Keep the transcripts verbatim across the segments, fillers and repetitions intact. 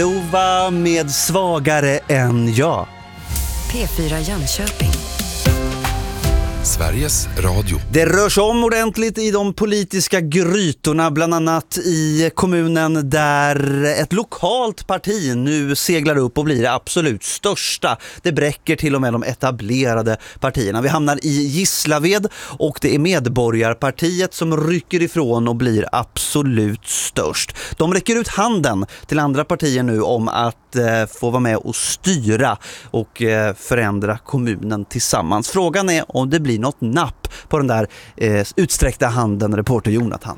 Ova med svagare än jag. P fyra Jönköping. Sveriges Radio. Det rör sig om ordentligt i de politiska grytorna, bland annat i kommunen där ett lokalt parti nu seglar upp och blir det absolut största. Det bräcker till och med de etablerade partierna. Vi hamnar i Gislaved och det är Medborgarpartiet som rycker ifrån och blir absolut störst. De räcker ut handen till andra partier nu om att eh, få vara med och styra och eh, förändra kommunen tillsammans. Frågan är om det blir något napp på den där eh, utsträckta handen, reporter Jonathan.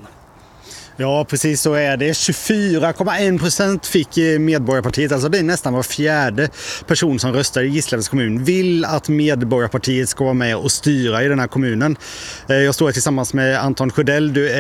Ja, precis så är det. tjugofyra komma en procent fick Medborgarpartiet, alltså det är nästan var fjärde person som röstar i Gislaveds kommun vill att Medborgarpartiet ska vara med och styra i den här kommunen. Jag står här tillsammans med Anton Sjödell, du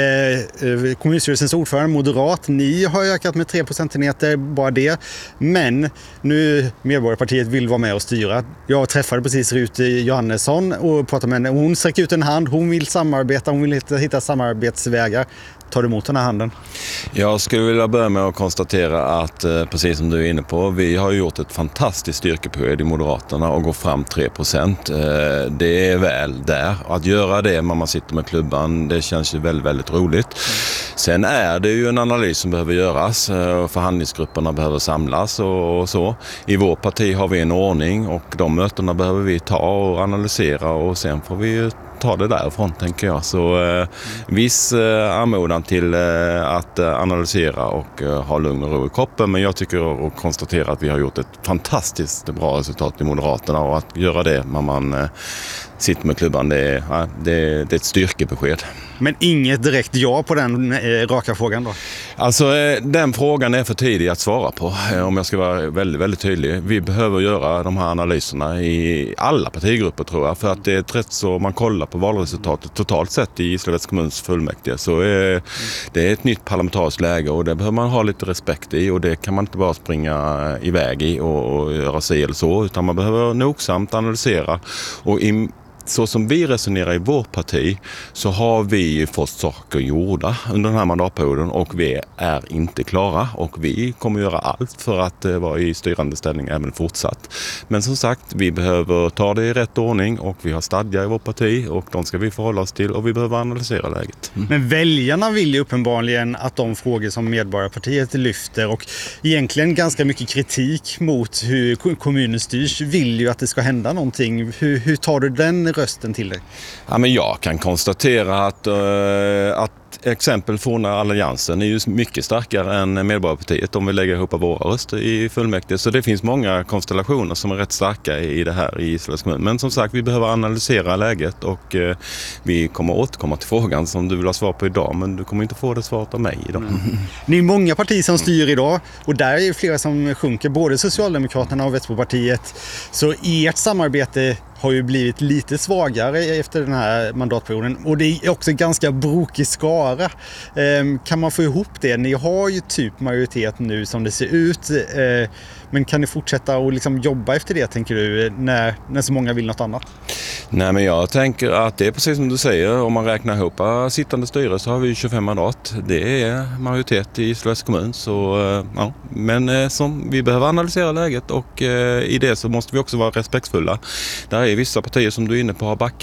är kommunstyrelsens ordförande, moderat. Ni har ökat med tre procentenheter, bara det. Men nu Medborgarpartiet vill vara med och styra. Jag träffade precis Rut Johannesson och pratade med henne. Hon sträcker ut en hand, hon vill samarbeta, hon vill hitta, hitta samarbetsvägar. Tar du emot den här handen? Jag skulle vilja börja med att konstatera att, precis som du är inne på, vi har gjort ett fantastiskt styrkebesked i Moderaterna och går fram tre procent. Det är väl där. Att göra det när man sitter med klubban, det känns ju väldigt, väldigt roligt. Sen är det ju en analys som behöver göras. Förhandlingsgrupperna behöver samlas och så. I vår parti har vi en ordning och de mötena behöver vi ta och analysera och sen får vi ju ta det därifrån, tänker jag. Så eh, viss eh, anmodan till eh, att eh, analysera och eh, ha lugn och ro i kroppen. Men jag tycker och konstatera att vi har gjort ett fantastiskt bra resultat i Moderaterna och att göra det när man eh, sitter med klubban, det är, ja, det, det är ett styrkebesked. Men inget direkt ja på den eh, raka frågan då? Alltså eh, den frågan är för tidig att svara på, eh, om jag ska vara väldigt, väldigt tydlig. Vi behöver göra de här analyserna i alla partigrupper, tror jag, för att det är ett rätt så, man kollar på valresultatet totalt sett i Gislaveds kommuns fullmäktige, så eh, det är ett nytt parlamentariskt läge och det behöver man ha lite respekt i och det kan man inte bara springa iväg i och, och göra sig eller så, utan man behöver nogsamt analysera och i så som vi resonerar i vårt parti så har vi fått saker gjorda under den här mandatperioden och vi är inte klara och vi kommer göra allt för att vara i styrande ställning även fortsatt. Men som sagt, vi behöver ta det i rätt ordning och vi har stadgar i vårt parti och de ska vi förhålla oss till och vi behöver analysera läget. Mm. Men väljarna vill ju uppenbarligen att de frågor som Medborgarpartiet lyfter och egentligen ganska mycket kritik mot hur kommunen styrs vill ju att det ska hända någonting. Hur, hur tar du den rösten till dig? Ja, men jag kan konstatera att, uh, att exempel från alliansen är ju mycket starkare än Medborgarpartiet om vi lägger ihop våra röster i fullmäktige. Så det finns många konstellationer som är rätt starka i det här i Gislaveds kommun. Men som sagt, vi behöver analysera läget och uh, vi kommer återkomma till frågan som du vill ha svar på idag, men du kommer inte få det svaret av mig idag. Mm. Ni är många partier som styr idag och där är flera som sjunker, både Socialdemokraterna och Vänsterpartiet. Så ert samarbete har ju blivit lite svagare efter den här mandatperioden och det är också ganska brokig skara. Eh, kan man få ihop det? Ni har ju typ majoritet nu som det ser ut, eh, men kan ni fortsätta och liksom jobba efter det, tänker du, när, när så många vill något annat? Nej, men jag tänker att det är precis som du säger, om man räknar ihop sittande styre så har vi tjugofem mandat. Det är majoritet i Gislaveds kommun, så ja, men som vi behöver analysera läget och i det så måste vi också vara respektfulla. Där är vissa partier som du är inne på har backat